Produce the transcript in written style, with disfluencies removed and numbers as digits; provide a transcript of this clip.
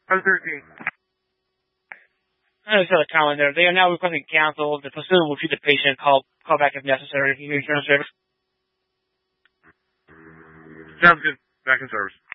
I'm 13. I just got a comment there. They are now requesting cancel. The facility will treat the patient. Call back if necessary. You return service. Sounds good. Back in service.